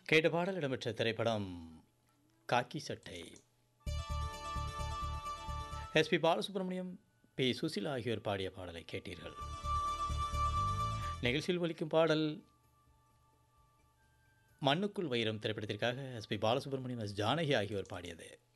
கேட்ட பாடல் இடம்பெற்ற திரைப்படம் காக்கி சட்டை. எஸ்பி பாலசுப்ரமணியம், பி சுசீலா ஆகியோர் பாடிய பாடலை கேட்டீர்கள். நிகழ்ச்சியில் ஒலிக்கும் பாடல் மண்ணுக்குள் வைரம் திரைப்படத்திற்காக எஸ்பி பாலசுப்ரமணியம், எஸ் ஜானகி ஆகியோர் பாடியது.